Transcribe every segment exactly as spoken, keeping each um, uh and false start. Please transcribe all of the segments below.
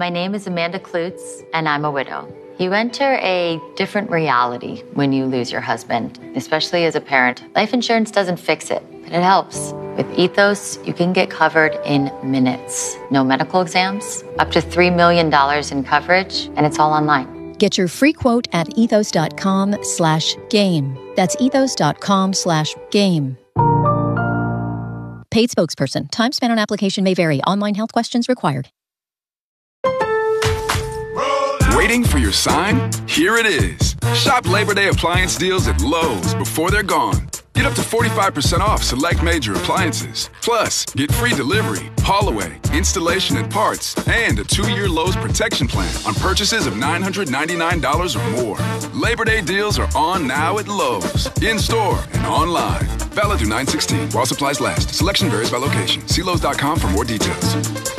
My name is Amanda Klutz, and I'm a widow. You enter a different reality when you lose your husband, especially as a parent. Life insurance doesn't fix it, but it helps. With Ethos, you can get covered in minutes. No medical exams, up to three million dollars in coverage, and it's all online. Get your free quote at ethos.com slash game. That's ethos.com slash game. Paid spokesperson. Time spent on application may vary. Online health questions required. Waiting for your sign? Here it is. Shop Labor Day appliance deals at Lowe's before they're gone. Get up to forty-five percent off select major appliances. Plus, get free delivery, haul away, installation and parts, and a two-year Lowe's protection plan on purchases of nine hundred ninety-nine dollars or more. Labor Day deals are on now at Lowe's, in-store and online. Valid through nine sixteen while supplies last. Selection varies by location. See Lowe's dot com for more details.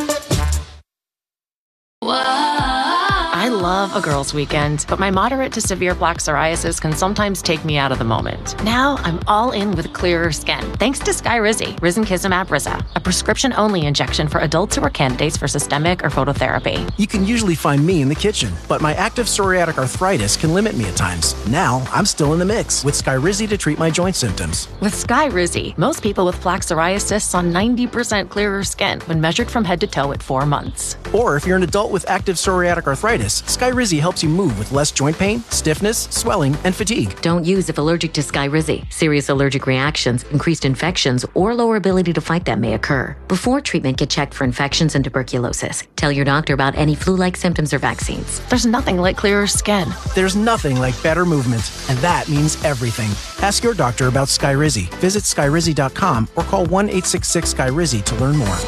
I love a girls' weekend, but my moderate to severe plaque psoriasis can sometimes take me out of the moment. Now I'm all in with clearer skin, thanks to Skyrizi, risankizumab Riza, a prescription-only injection for adults who are candidates for systemic or phototherapy. You can usually find me in the kitchen, but my active psoriatic arthritis can limit me at times. Now I'm still in the mix with Skyrizi to treat my joint symptoms. With Skyrizi, most people with plaque psoriasis saw ninety percent clearer skin when measured from head to toe at four months. Or if you're an adult with active psoriatic arthritis, Skyrizi helps you move with less joint pain, stiffness, swelling, and fatigue. Don't use if allergic to Skyrizi. Serious allergic reactions, increased infections, or lower ability to fight them may occur. Before treatment, get checked for infections and tuberculosis. Tell your doctor about any flu-like symptoms or vaccines. There's nothing like clearer skin. There's nothing like better movement, and that means everything. Ask your doctor about Skyrizi. Visit Skyrizi dot com or call one eight six six Skyrizi to learn more.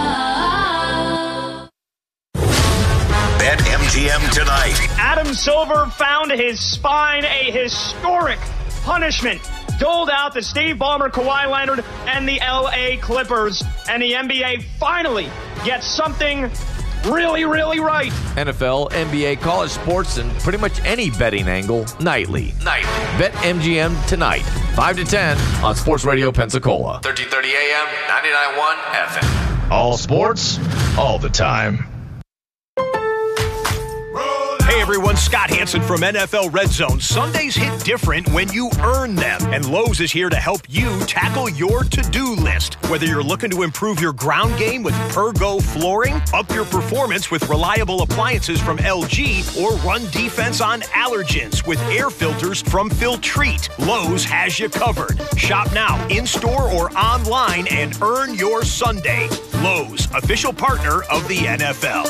Bet M G M tonight. Adam Silver found his spine, a historic punishment doled out to Steve Ballmer, Kawhi Leonard, and the L A Clippers. And the N B A finally gets something really, really right. N F L, N B A, college sports, and pretty much any betting angle nightly. Nightly. Bet M G M tonight, five to ten on Sports Radio Pensacola. thirteen thirty A M, ninety-nine point one F M. All sports, all the time. Hey everyone, Scott Hansen from N F L Red Zone. Sundays hit different when you earn them, and Lowe's is here to help you tackle your to-do list. Whether you're looking to improve your ground game with Pergo flooring, up your performance with reliable appliances from L G, or run defense on allergens with air filters from Filtrete, Lowe's has you covered. Shop now, in-store or online, and earn your Sunday. Lowe's, official partner of the N F L.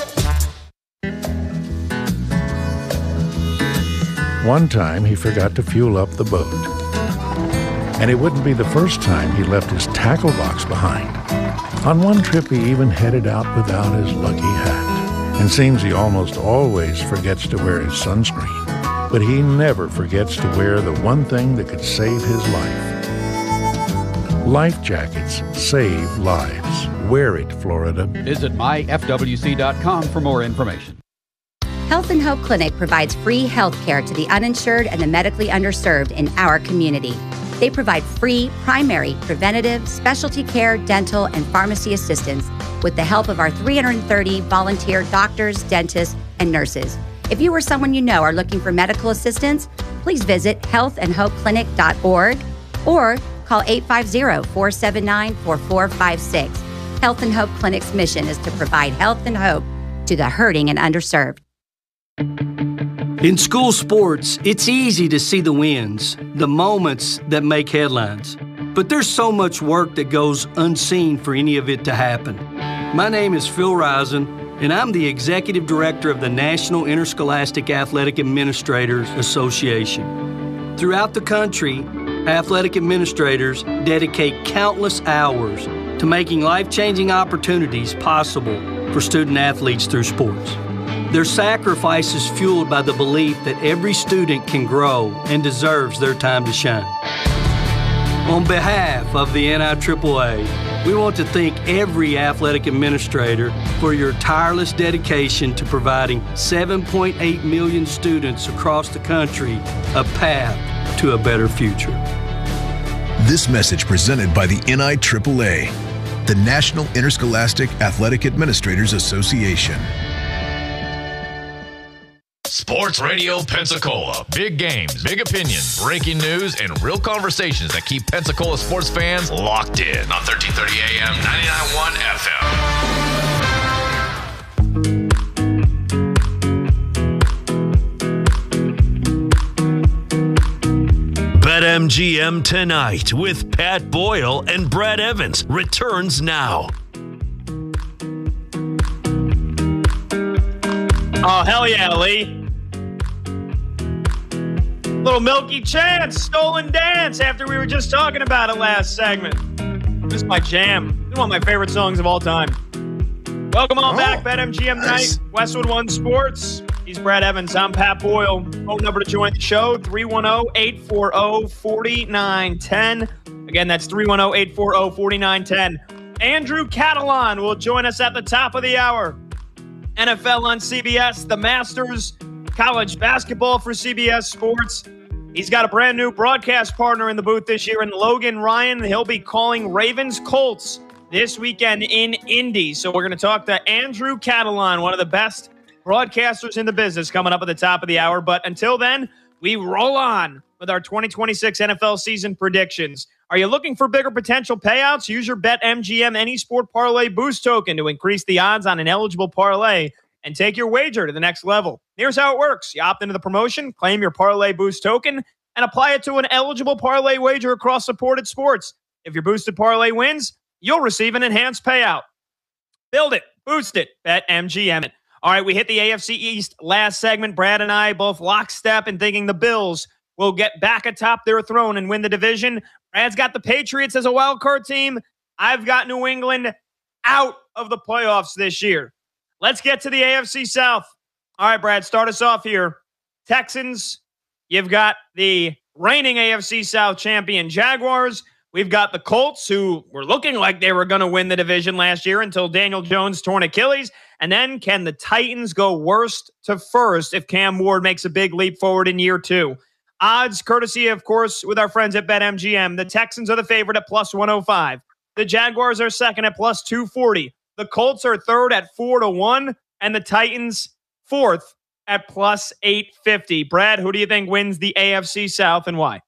One time, he forgot to fuel up the boat. And it wouldn't be the first time he left his tackle box behind. On one trip, he even headed out without his lucky hat. And seems he almost always forgets to wear his sunscreen. But he never forgets to wear the one thing that could save his life. Life jackets save lives. Wear it, Florida. Visit my F W C dot com for more information. Health and Hope Clinic provides free health care to the uninsured and the medically underserved in our community. They provide free primary, preventative, specialty care, dental, and pharmacy assistance with the help of our three hundred thirty volunteer doctors, dentists, and nurses. If you or someone you know are looking for medical assistance, please visit health and hope clinic dot org or call eight five zero, four seven nine, four four five six. Health and Hope Clinic's mission is to provide health and hope to the hurting and underserved. In school sports, it's easy to see the wins, the moments that make headlines. But there's so much work that goes unseen for any of it to happen. My name is Phil Risen, and I'm the Executive Director of the National Interscholastic Athletic Administrators Association. Throughout the country, athletic administrators dedicate countless hours to making life-changing opportunities possible for student athletes through sports. Their sacrifice is fueled by the belief that every student can grow and deserves their time to shine. On behalf of the N I triple A, we want to thank every athletic administrator for your tireless dedication to providing seven point eight million students across the country a path to a better future. This message presented by the N I triple A, the National Interscholastic Athletic Administrators Association. Sports Radio Pensacola. Big games, big opinions, breaking news, and real conversations that keep Pensacola sports fans locked in on thirteen thirty A M, ninety-nine point one F M. BetMGM Tonight with Pat Boyle and Brad Evans returns now. Oh, hell yeah, Lee. Little Milky Chance, Stolen Dance, after we were just talking about it last segment. This is my jam. This is one of my favorite songs of all time. Welcome on oh, back, BetMGM nice. Night, Westwood One Sports. He's Brad Evans. I'm Pat Boyle. Phone number to join the show, three one zero, eight four zero, four nine one zero. Again, that's three one zero, eight four zero, four nine one zero. Andrew Catalan will join us at the top of the hour. N F L on C B S, the Masters, college basketball for C B S Sports. He's got a brand new broadcast partner in the booth this year in Logan Ryan. He'll be calling Ravens Colts this weekend in Indy. So we're going to talk to Andrew Catalan, one of the best broadcasters in the business, coming up at the top of the hour. But until then, we roll on with our twenty twenty-six N F L season predictions. Are you looking for bigger potential payouts? Use your BetMGM Any Sport Parlay Boost token to increase the odds on an eligible parlay and take your wager to the next level. Here's how it works. You opt into the promotion, claim your Parlay Boost token, and apply it to an eligible parlay wager across supported sports. If your boosted parlay wins, you'll receive an enhanced payout. Build it. Boost it. BetMGM it. All right, we hit the A F C East last segment. Brad and I both lockstep in thinking the Bills will get back atop their throne and win the division. Brad's got the Patriots as a wild card team. I've got New England out of the playoffs this year. Let's get to the A F C South. All right, Brad, start us off here. Texans, you've got the reigning A F C South champion Jaguars. We've got the Colts, who were looking like they were going to win the division last year until Daniel Jones torn Achilles. And then can the Titans go worst to first if Cam Ward makes a big leap forward in year two? Odds, courtesy, of course, with our friends at BetMGM. The Texans are the favorite at plus one oh five. The Jaguars are second at plus two forty. The Colts are third at four to one. And the Titans fourth at plus eight fifty. Brad, who do you think wins the A F C South and why?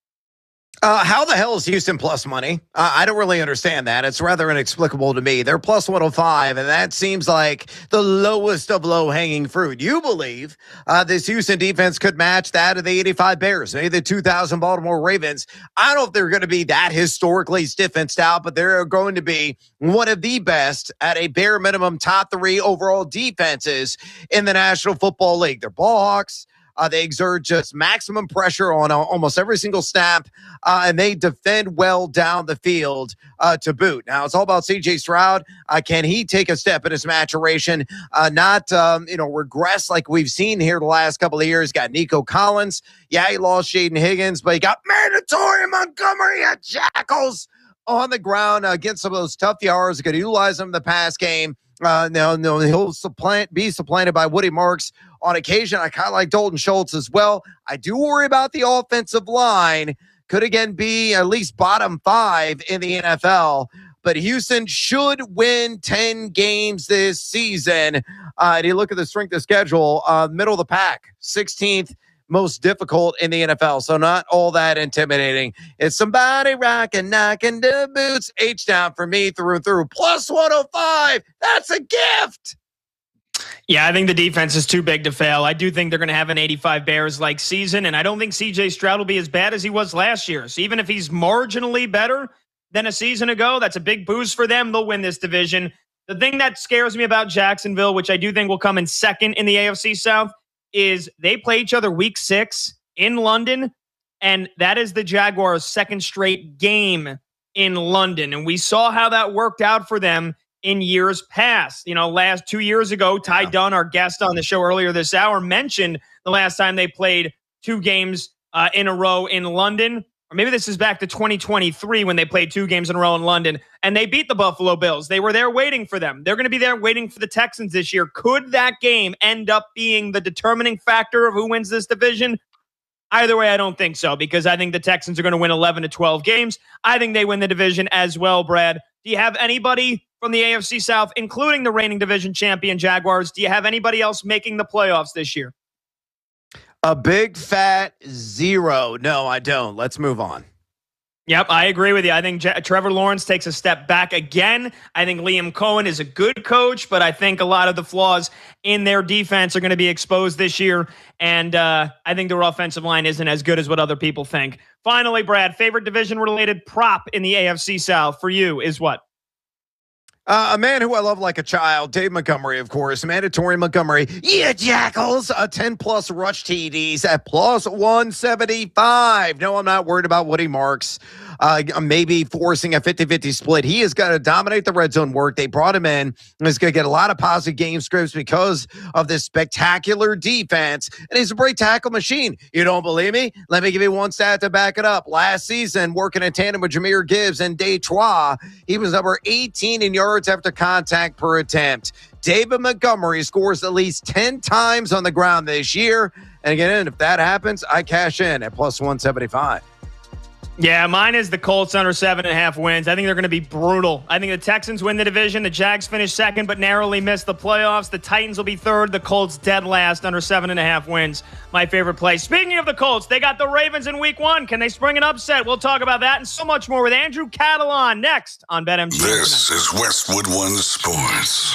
Uh, how the hell is Houston plus money? Uh, I don't really understand that. It's rather inexplicable to me. They're plus one oh five, and that seems like the lowest of low-hanging fruit. You believe uh, this Houston defense could match that of the eighty-five Bears, maybe the two thousand Baltimore Ravens. I don't know if they're going to be that historically stiff and stout, but they're going to be one of the best at a bare minimum top three overall defenses in the National Football League. They're ball hawks. Uh, they exert just maximum pressure on uh, almost every single snap, uh, and they defend well down the field uh, to boot. Now, it's all about C J Stroud. Uh, can he take a step in his maturation, uh, not um, you know regress like we've seen here the last couple of years? Got Nico Collins. Yeah, he lost Shaden Higgins, but he got mandatory Montgomery at Jackals on the ground uh, against some of those tough yards. Could utilize them in the pass game. Uh, no, no, he'll supplant, be supplanted by Woody Marks on occasion. I kind of like Dalton Schultz as well. I do worry about the offensive line. Could again be at least bottom five in the N F L. But Houston should win ten games this season. Uh, and you look at the strength of schedule, uh, middle of the pack, sixteenth most difficult in the N F L. So not all that intimidating. It's somebody rocking, knocking the boots. H down for me through and through. Plus one oh five. That's a gift. Yeah, I think the defense is too big to fail. I do think they're going to have an eighty-five Bears-like season, and I don't think C J Stroud will be as bad as he was last year. So even if he's marginally better than a season ago, that's a big boost for them. They'll win this division. The thing that scares me about Jacksonville, which I do think will come in second in the A F C South, is they play each other week six in London, and that is the Jaguars' second straight game in London. And we saw how that worked out for them in years past. You know, last two years ago, Ty yeah. Dunn, our guest on the show earlier this hour, mentioned the last time they played two games uh, in a row in London. Or maybe this is back to twenty twenty-three when they played two games in a row in London, and they beat the Buffalo Bills. They were there waiting for them. They're going to be there waiting for the Texans this year. Could that game end up being the determining factor of who wins this division? Either way, I don't think so, because I think the Texans are going to win eleven to twelve games. I think they win the division as well, Brad. Do you have anybody from the A F C South, including the reigning division champion Jaguars? Do you have anybody else making the playoffs this year? A big fat zero. No, I don't. Let's move on. Yep, I agree with you. I think Je- Trevor Lawrence takes a step back again. I think Liam Cohen is a good coach, but I think a lot of the flaws in their defense are going to be exposed this year. And uh, I think their offensive line isn't as good as what other people think. Finally, Brad, favorite division-related prop in the A F C South for you is what? Uh, a man who I love like a child, Dave Montgomery, of course. Mandatory Montgomery. Yeah, Jackals. Uh, ten plus rush T Ds at plus one seventy-five. No, I'm not worried about Woody Marks. Uh, maybe forcing a fifty-fifty split. He is going to dominate the red zone work. They brought him in. He's going to get a lot of positive game scripts because of this spectacular defense. And he's a great tackle machine. You don't believe me? Let me give you one stat to back it up. Last season, working in tandem with Jahmyr Gibbs and Detroit, he was number eighteen in yards after contact per attempt. David Montgomery scores at least ten times on the ground this year. And again, if that happens, I cash in at plus one seventy-five. Yeah, mine is the Colts under seven and a half wins. I think they're going to be brutal. I think the Texans win the division. The Jags finish second, but narrowly miss the playoffs. The Titans will be third. The Colts dead last under seven and a half wins. My favorite play. Speaking of the Colts, they got the Ravens in week one. Can they spring an upset? We'll talk about that and so much more with Andrew Catalon next on BetMGM. This is Westwood One Sports.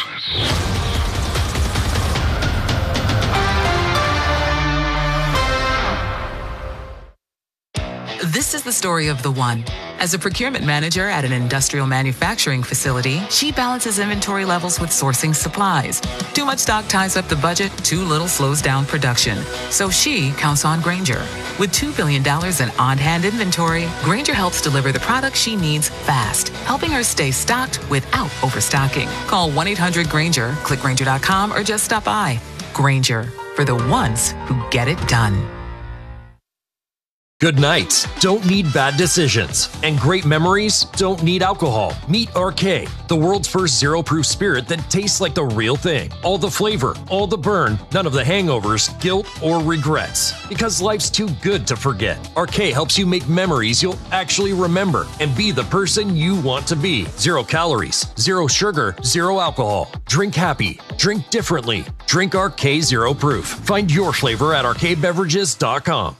This is the story of the one. As a procurement manager at an industrial manufacturing facility, she balances inventory levels with sourcing supplies. Too much stock ties up the budget, too little slows down production. So she counts on Grainger. With two billion dollars in on-hand inventory, Grainger helps deliver the products she needs fast, helping her stay stocked without overstocking. Call one eight hundred Grainger, click Grainger dot com, or just stop by. Grainger, for the ones who get it done. Good nights don't need bad decisions, and great memories don't need alcohol. Meet R K, the world's first zero-proof spirit that tastes like the real thing. All the flavor, all the burn, none of the hangovers, guilt, or regrets. Because life's too good to forget. R K helps you make memories you'll actually remember and be the person you want to be. Zero calories, zero sugar, zero alcohol. Drink happy, drink differently. Drink R K Zero Proof. Find your flavor at R K beverages dot com.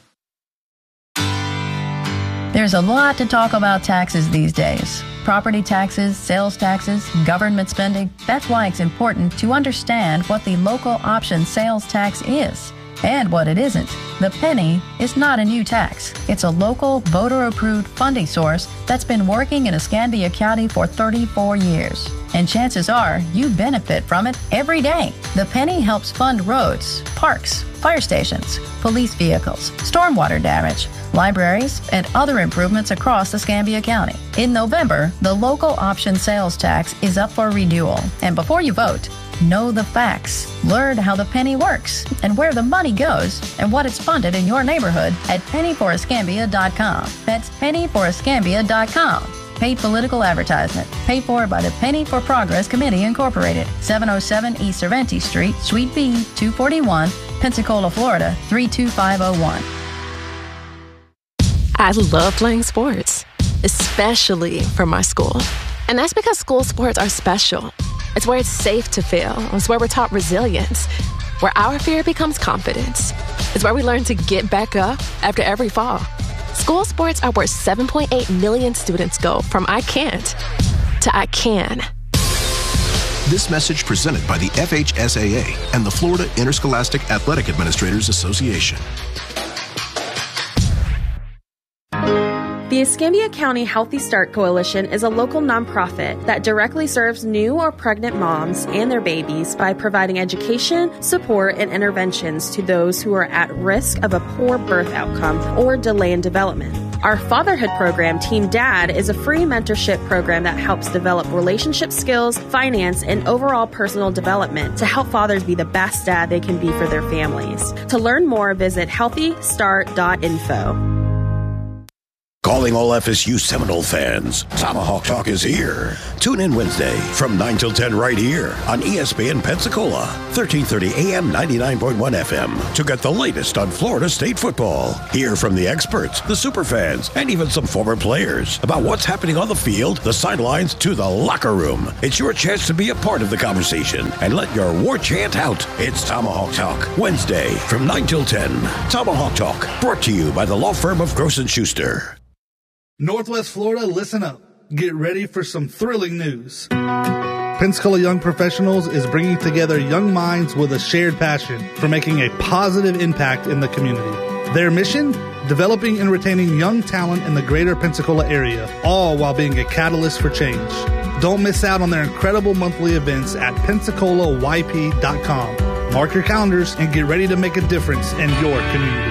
There's a lot to talk about taxes these days. Property taxes, sales taxes, government spending. That's why it's important to understand what the local option sales tax is and what it isn't. The penny is not a new tax. It's a local voter-approved funding source that's been working in Escambia County for thirty-four years. And chances are you benefit from it every day. The penny helps fund roads, parks, fire stations, police vehicles, stormwater damage, libraries, and other improvements across Escambia County. In November, the local option sales tax is up for renewal. And before you vote, know the facts. Learn how the penny works and where the money goes and what it's funded in your neighborhood at penny for escambia dot com. That's penny for escambia dot com. Paid political advertisement. Paid for by the Penny for Progress Committee, Incorporated. seven oh seven East Cervantes Street, Suite B, two forty-one, Pensacola, Florida, three two five oh one. I love playing sports, especially for my school. And that's because school sports are special. It's where it's safe to fail. It's where we're taught resilience, where our fear becomes confidence. It's where we learn to get back up after every fall. School sports are where seven point eight million students go from I can't to I can. This message presented by the F H S A A and the Florida Interscholastic Athletic Administrators Association. The Escambia County Healthy Start Coalition is a local nonprofit that directly serves new or pregnant moms and their babies by providing education, support, and interventions to those who are at risk of a poor birth outcome or delay in development. Our fatherhood program, Team Dad, is a free mentorship program that helps develop relationship skills, finance, and overall personal development to help fathers be the best dad they can be for their families. To learn more, visit healthy start dot info. Calling all F S U Seminole fans, Tomahawk Talk is here. Tune in Wednesday from nine till ten right here on E S P N Pensacola, thirteen thirty A M, ninety-nine point one F M to get the latest on Florida State football. Hear from the experts, the superfans, and even some former players about what's happening on the field, the sidelines, to the locker room. It's your chance to be a part of the conversation and let your war chant out. It's Tomahawk Talk, Wednesday from nine till ten. Tomahawk Talk, brought to you by the law firm of Gross and Schuster. Northwest Florida, listen up. Get ready for some thrilling news. Pensacola Young Professionals is bringing together young minds with a shared passion for making a positive impact in the community. Their mission? Developing and retaining young talent in the greater Pensacola area, all while being a catalyst for change. Don't miss out on their incredible monthly events at pensacola y p dot com. Mark your calendars and get ready to make a difference in your community.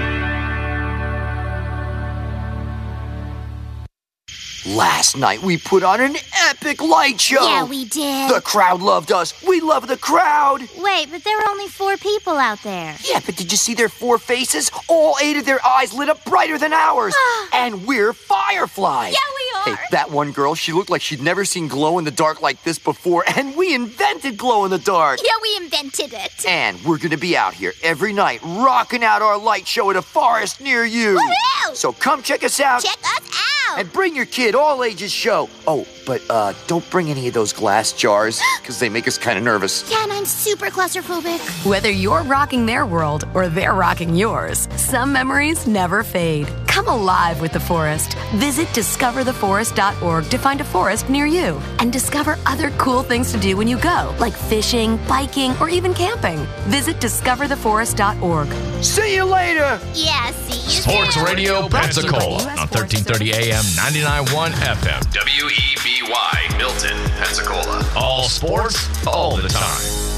Last night we put on an epic light show. Yeah, we did. The crowd loved us. We love the crowd. Wait, but there were only four people out there. Yeah, but did you see their four faces? All eight of their eyes lit up brighter than ours. And we're fireflies. Yeah, we are. Hey, that one girl, she looked like she'd never seen glow in the dark like this before, and we invented glow in the dark. Yeah, we invented it. And we're gonna be out here every night rocking out our light show at a forest near you. Woohoo! So come check us out. Check us out. And bring your kid, all ages show. Oh, but uh, don't bring any of those glass jars, because they make us kind of nervous. Yeah, and I'm super claustrophobic. Whether you're rocking their world or they're rocking yours, some memories never fade. Come alive with the forest. Visit discover the forest dot org to find a forest near you and discover other cool things to do when you go, like fishing, biking, or even camping. Visit discover the forest dot org. See you later. Yeah, see you Sports soon. Radio Pensacola on thirteen thirty A M, ninety-nine point one F M. W E B Y, Milton, Pensacola. All sports, all the time.